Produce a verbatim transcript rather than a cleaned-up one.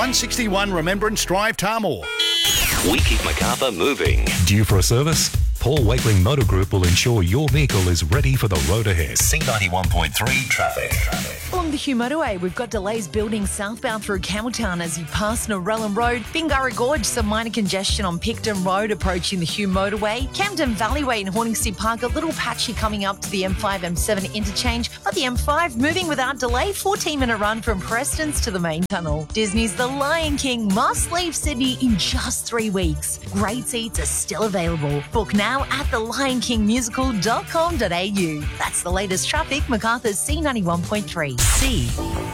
one sixty-one Remembrance Drive, Tarmore. We keep Macarthur moving. Due for a service? Paul Wakeling Motor Group will ensure your vehicle is ready for the road ahead. C ninety-one point three traffic. Along the Hugh Motorway, we've got delays building southbound through Campbelltown as you pass Norellan Road. Bingara Gorge, some minor congestion on Picton Road approaching the Hugh Motorway. Camden Valleyway in Horningsea Park, a little patchy coming up to the M five M seven interchange, but the M five moving without delay, fourteen minute run from Prestons to the main tunnel. Disney's The Lion King must leave Sydney in just three weeks. Great seats are still available. Book now at the lion king musical dot com dot a u. That's the latest traffic, Macarthur's C ninety-one point three. C